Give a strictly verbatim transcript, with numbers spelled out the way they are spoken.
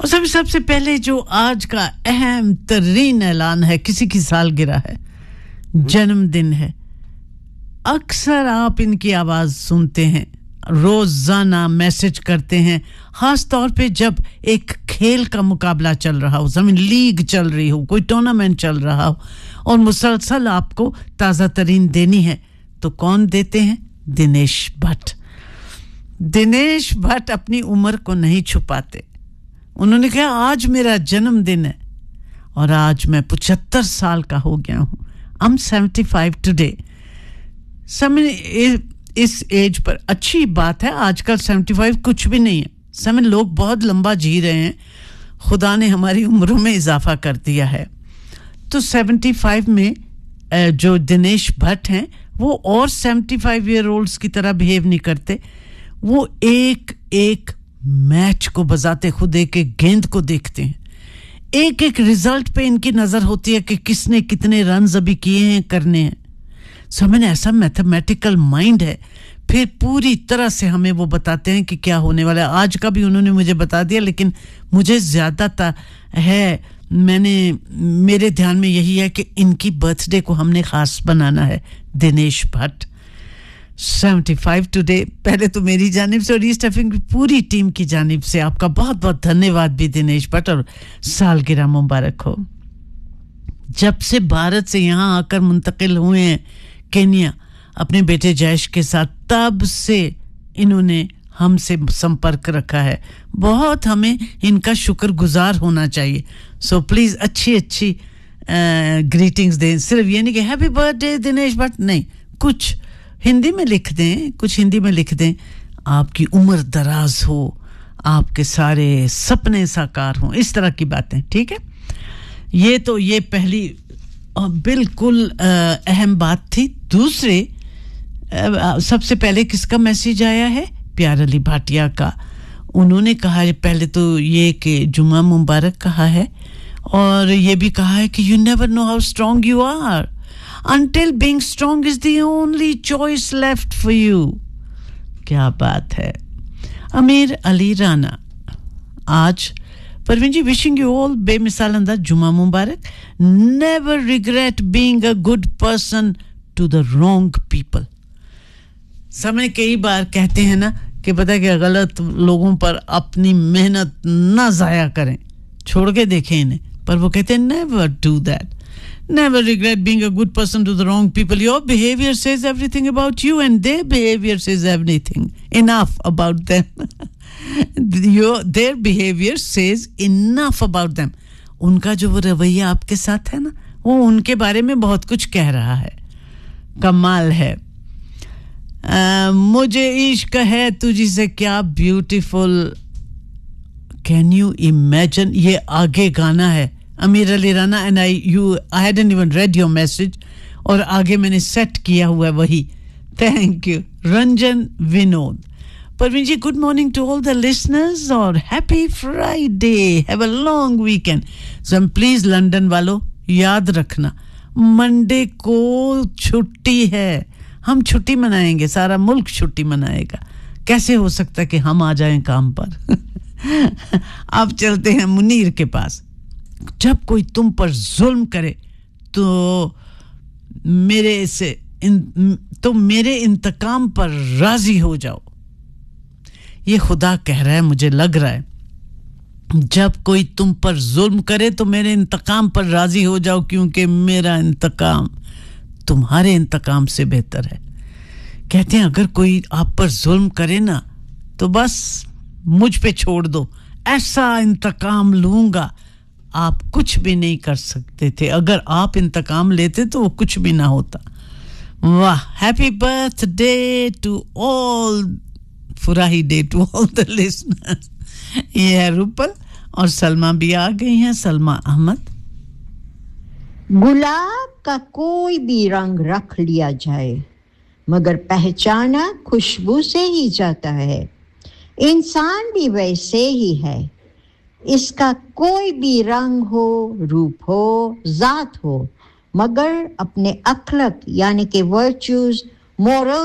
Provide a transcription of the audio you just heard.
सब सबसे पहले जो आज का अहम तरीन ऐलान है, किसी की सालगिरह है, जन्मदिन है। अक्सर आप इनकी आवाज सुनते हैं, रोजाना मैसेज करते हैं, खास तौर पे जब एक खेल का मुकाबला चल रहा हो, जमीन लीग चल रही हो, कोई टूर्नामेंट चल रहा हो और मुसलसल आपको ताजा तरीन देनी है, तो कौन देते हैं? दिनेश भट्ट। दिनेश भट्ट अपनी उम्र को नहीं छुपाते। उन्होंने कहा आज मेरा जन्मदिन है और आज मैं पचहत्तर साल का हो गया हूं। I am seventy five today. समय इस एज पर अच्छी बात है, आजकल सेवेंटी फाइव कुछ भी नहीं है। समय लोग बहुत लंबा जी रहे हैं, खुदा ने हमारी उम्रों में इजाफा कर दिया है। तो सेवेंटी फाइव में जो दिनेश भट्ट हैं वो और सेवेंटी फाइव ईयर ओल्ड्स की तरह बिहेव नहीं करते। वो एक एक मैच को बजाते खुद एक एक गेंद को देखते हैं, एक एक रिजल्ट पे इनकी नजर होती है कि किसने कितने रन्स अभी किए हैं, करने हैं। सो मैंने ऐसा मैथमेटिकल माइंड है, फिर पूरी तरह से हमें वो बताते हैं कि क्या होने वाला है। आज का भी उन्होंने मुझे बता दिया, लेकिन मुझे ज्यादा है, मैंने मेरे ध्यान में यही है कि इनकी बर्थडे को हमने खास बनाना है। Dinesh Bhatt seventy five today. पहले तो मेरी जानिब से और ईस्ट एफएम की पूरी टीम की जानिब से आपका बहुत बहुत धन्यवाद भी दिनेश भट्ट, और सालगिरह मुबारक हो। जब से भारत से यहाँ आकर मुंतकिल हुए हैं केन्या अपने बेटे जयश के साथ, तब से इन्होंने हमसे संपर्क रखा है। बहुत हमें इनका शुक्रगुजार होना चाहिए। सो प्लीज अच्छी अच्छी ग्रीटिंग्स दें, सिर्फ ये नहीं कि हैप्पी बर्थडे दिनेश भट्ट, नहीं, कुछ हिंदी में लिख दें, कुछ हिंदी में लिख दें, आपकी उम्र दराज हो, आपके सारे सपने साकार हों, इस तरह की बातें। ठीक है, ये तो ये पहली बिल्कुल अहम बात थी। दूसरे सबसे पहले किसका मैसेज आया है? प्यार अली भाटिया का। उन्होंने कहा है पहले तो ये कि जुमा मुबारक कहा है, और ये भी कहा है कि you never know how strong you are until being strong is the only choice left for you. क्या बात है। अमीर अली राना, आज Parveen ji wishing you all बेमिसाल अंदाज जुमा मुबारक। Never regret being a good person to the wrong people. समय कई बार कहते हैं ना कि पता है कि गलत लोगों पर अपनी मेहनत ना जाया करें, छोड़ के देखें इन्हें, पर वो कहते हैं never do that. Never regret being a good person to the wrong people. Your behavior says everything about you, and their behavior says everything. Enough about them. Your, their behavior says enough about them. उनका जो वो रवैया आपके साथ है ना, वो उनके बारे में बहुत कुछ कह रहा है। कमाल है। uh, मुझे इश्क है तुझी से क्या ब्यूटीफुल। Can you imagine? ये आगे गाना है अमीर Ali Rana, and I you I hadn't even read your message, और आगे मैंने सेट किया हुआ है वही। Thank you Ranjan Vinod. Parveen ji good morning to all the listeners और happy Friday, have a long weekend. So please London वालों याद रखना मंडे को छुट्टी है, हम छुट्टी मनाएंगे, सारा मुल्क छुट्टी मनाएगा। कैसे हो सकता है कि हम आ जाएं काम पर। अब चलते हैं मुनीर के पास। जब कोई तुम पर जुल्म करे तो मेरे से इन, तो मेरे इंतकाम पर राजी हो जाओ। ये खुदा कह रहा है, मुझे लग रहा है। जब कोई तुम पर जुल्म करे तो मेरे इंतकाम पर राजी हो जाओ, क्योंकि मेरा इंतकाम तुम्हारे इंतकाम से बेहतर है। कहते हैं अगर कोई आप पर जुल्म करे ना तो बस मुझ पे छोड़ दो, ऐसा इंतकाम लूंगा आप कुछ भी नहीं कर सकते थे। अगर आप इंतकाम लेते तो वो कुछ भी ना होता। वाह, happy birthday to all, फुराही day to all the listeners. ये है रूपल और सलमा भी आ गई हैं, सलमा अहमद। गुलाब का कोई भी रंग रख लिया जाए मगर पहचाना खुशबू से ही जाता है। इंसान भी वैसे ही है, इसका कोई भी रंग हो, रूप हो, जात हो, मगर अपने अखलक यानी कि वर्च्यूज, मोरल